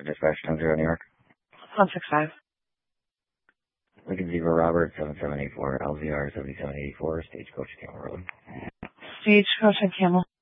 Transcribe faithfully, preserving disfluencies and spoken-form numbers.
for dispatch ten zero New York. one six five. Lincoln Zebra Robert seven seven eight four L Z R seventy-seven eighty-four Stagecoach Camel Road. Stagecoach and Camel.